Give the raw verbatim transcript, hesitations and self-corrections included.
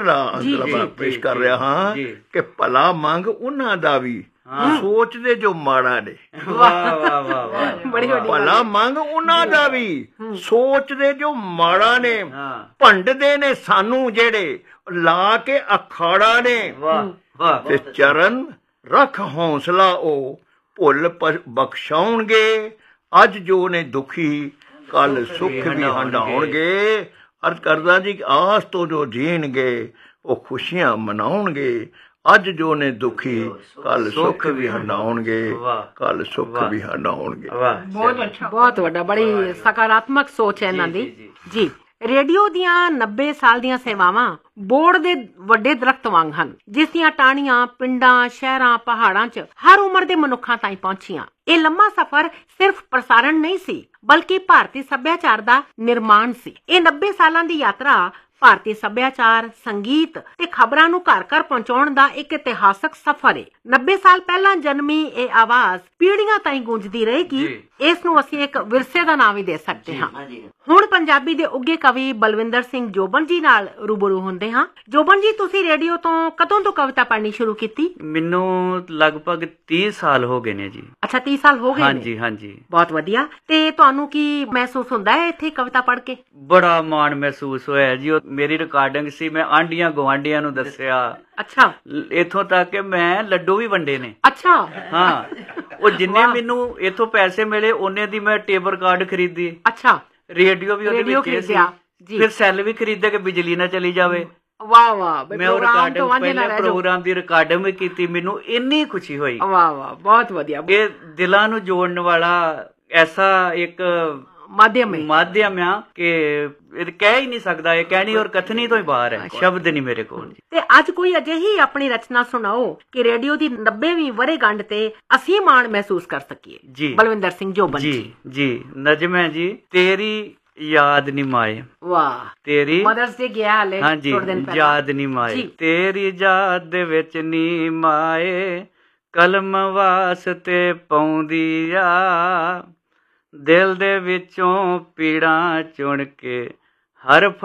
ਦਾ ਅੰਦਰ ਮੈਂ ਪੇਸ਼ ਕਰ ਰਿਹਾ ਹਾਂ ਕਿ ਭਲਾ ਮੰਗ ਉਹਨਾਂ ਦਾ ਵੀ ਸੋਚਦੇ ਜੋ ਮਾੜਾ ਨੇ। ਭਲਾ ਮੰਗ ਉਹਨਾਂ ਦਾ ਵੀ ਸੋਚਦੇ ਜੋ ਮਾੜਾ ਨੇ। ਭੰਡਦੇ ਨੇ ਸਾਨੂੰ ਜਿਹੜੇ ਲਾ ਕੇ ਅਖਾੜਾ ਨੇ। ਤੇ ਚਰਨ ਰੱਖ ਹੌਸਲਾ ਉਹ ਭੁੱਲ ਬਖਸ਼ਾਉਣਗੇ। ਅੱਜ ਜੋ ਨੇ ਦੁਖੀ ਕੱਲ ਸੁੱਖ ਵੀ ਹੰਡਾਉਣਗੇ। ਅਰਜ਼ ਕਰਦਾ ਜੀ ਆਸ ਤੋਂ ਜੋ ਜੀਣਗੇ ਉਹ ਖੁਸ਼ੀਆਂ ਮਨਾਉਣਗੇ। ਅੱਜ ਜੋ ਨੇ ਦੁਖੀ ਕੱਲ ਸੁੱਖ ਵੀ ਹੰਡਾਉਣਗੇ। ਕੱਲ ਸੁੱਖ ਵੀ ਹੰਡਾਉਣਗੇ। ਬਹੁਤ ਅੱਛਾ, ਬਹੁਤ ਵੱਡਾ, ਬੜੀ ਸਕਾਰਾਤਮਕ ਸੋਚ ਹੈ ਇਹਨਾਂ ਦੀ ਜੀ। ਰੇਡੀਓ ਦੀਆਂ ਨੱਬੇ ਸਾਲ ਦੀਆਂ ਸੇਵਾਵਾਂ ਬੋਰਡ ਦੇ ਵੱਡੇ ਦਰਖਤ ਵਾਂਗ ਹਨ, ਜਿਸ ਦੀਆਂ ਟਾਹਣੀਆਂ ਪਿੰਡਾਂ, ਸ਼ਹਿਰਾਂ, ਪਹਾੜਾਂ 'ਚ ਹਰ ਉਮਰ ਦੇ ਮਨੁੱਖਾਂ ਤਾਈਂ ਪਹੁੰਚੀਆਂ। ਇਹ ਲੰਮਾ ਸਫ਼ਰ ਸਿਰਫ ਪ੍ਰਸਾਰਣ ਨਹੀਂ ਸੀ, ਬਲਕਿ ਭਾਰਤੀ ਸੱਭਿਆਚਾਰ ਦਾ ਨਿਰਮਾਣ ਸੀ। ਇਹ ਨੱਬੇ ਸਾਲਾਂ ਦੀ ਯਾਤਰਾ ਭਾਰਤੀ ਸੱਭਿਆਚਾਰ, ਸੰਗੀਤ ਤੇ ਖਬਰਾਂ ਨੂੰ ਘਰ ਘਰ ਪਹੁੰਚਾਉਣ ਦਾ ਇੱਕ ਇਤਿਹਾਸਕ ਸਫ਼ਰ ਹੈ। ਨੱਬੇ ਸਾਲ ਪਹਿਲਾਂ ਜਨਮੀ ਇਹ ਆਵਾਜ਼ ਪੀੜ੍ਹੀਆਂ ਤਾਈਂ ਗੂੰਜਦੀ ਰਹੇਗੀ। ਇਸ ਨੂੰ ਅਸੀਂ ਇੱਕ ਵਿਰਸੇ ਦਾ ਨਾਮ ਵੀ ਦੇ ਸਕਦੇ ਹਾਂ। ਹੁਣ ਪੰਜਾਬੀ ਦੇ ਉੱਘੇ ਕਵੀ ਬਲਵਿੰਦਰ ਸਿੰਘ ਜੋਬਨ ਜੀ ਨਾਲ ਰੂਬਰੂ ਹੁੰਦੇ ਹਾਂ। ਜੋਬਨ ਜੀ, ਤੁਸੀਂ ਰੇਡੀਓ ਤੋਂ ਕਦੋਂ ਤੋਂ ਕਵਿਤਾ ਪੜ੍ਹਨੀ ਸ਼ੁਰੂ ਕੀਤੀ? ਮੈਨੂੰ ਲਗਭਗ ਤੀਹ ਸਾਲ ਹੋ ਗਏ ਨੇ ਜੀ। ਅੱਛਾ, ਤੀਹ ਸਾਲ ਹੋ ਗਏ? ਹਾਂਜੀ ਹਾਂਜੀ। ਬਹੁਤ ਵਧੀਆ। ਤੇ ਤੁਹਾਨੂੰ ਕੀ ਮਹਿਸੂਸ ਹੁੰਦਾ ਹੈ ਇੱਥੇ ਕਵਿਤਾ ਪੜ੍ਹ ਕੇ? ਬੜਾ ਮਾਣ ਮਹਿਸੂਸ ਹੋਇਆ ਜੀ। ਮੇਰੀ ਰਿਕਾਰਡਿੰਗ ਸੀ, ਮੈਂ ਆਂਢੀਆਂ ਗੁਆਂਢੀਆਂ ਨੂੰ ਦੱਸਿਆ। ਅੱਛਾ। ਇੱਥੋਂ ਤੱਕ ਕਿ ਮੈਂ ਲੱਡੂ ਵੀ ਵੰਡੇ ਨੇ। ਅੱਛਾ। ਹਾਂ, ਉਹ ਜਿੰਨੇ ਮੈਨੂੰ ਇੱਥੋਂ ਪੈਸੇ ਮਿਲੇ ਉਹਨੇ ਦੀ ਮੈਂ ਟੇਪ ਰਿਕਾਰਡ ਖਰੀਦੀ। ਅੱਛਾ। ਰੇਡੀਓ ਵੀ ਉਹਦੇ ਵਿੱਚ ਸੀ, ਫਿਰ ਸੈੱਲ ਵੀ ਖਰੀਦੇ ਕਿ ਬਿਜਲੀ ਨਾ ਚਲੀ ਜਾਵੇ। ਵਾਹ ਵਾਹ। ਮੈਂ ਉਹ ਰਿਕਾਰਡਿੰਗ ਪਹਿਲੇ ਪ੍ਰੋਗਰਾਮ ਦੀ ਰਿਕਾਰਡਿੰਗ ਵੀ ਕੀਤੀ। ਮੈਨੂੰ ਇੰਨੀ ਖੁਸ਼ੀ ਹੋਈ। ਵਾਹ ਵਾਹ, ਬਹੁਤ ਵਧੀਆ। ਇਹ ਦਿਲਾਂ ਨੂੰ ਜੋੜਨ ਵਾਲਾ ਐਸਾ ਇੱਕ ਮਾਧਿਅਮ ਹੈ ਮਾਧਿਅਮ ਆ ਕਿ ਇਹ ਕਹਿ ਹੀ ਨਹੀਂ ਸਕਦਾ। ਇਹ ਕਹਿਣੀ ਔਰ ਕਥਨੀ ਤੋਂ ਹੀ ਬਾਹਰ ਹੈ, ਸ਼ਬਦ ਨਹੀਂ ਮੇਰੇ ਕੋਲ। ਤੇ ਅੱਜ ਕੋਈ ਅਜਿਹੀ ਆਪਣੀ ਰਚਨਾ ਸੁਣਾਓ ਕਿ ਰੇਡੀਓ ਦੀ ਨੱਬੇਵੀਂ ਵਰ੍ਹੇਗੰਢ ਤੇ ਅਸੀਂ ਮਾਣ ਮਹਿਸੂਸ ਕਰ ਸਕੀਏ। ਜੀ ਬਲਵਿੰਦਰ ਸਿੰਘ ਜੋਬਨ ਜੀ। ਜੀ ਨਜ਼ਮ ਹੈ ਜੀ। ਤੇਰੀ ਯਾਦ ਨੀ ਮਾਏ। ਵਾਹ। ਤੇਰੀ ਮਦਰਸ ਡੇ ਗਿਆ ਹਲੇ ਹਾਂਜੀ, ਯਾਦ ਨੀ ਮਾਏ। ਤੇਰੀ ਯਾਦ ਦੇ ਵਿੱਚ ਨੀ ਮਾਏ ਕਲਮ ਵਾਸਤੇ ਪਾਉਂਦੀ ਆ। ਦਿਲ ਦੇ ਵਿੱਚੋਂ ਪੀੜਾਂ ਚੁਣ ਕੇ ਹਰ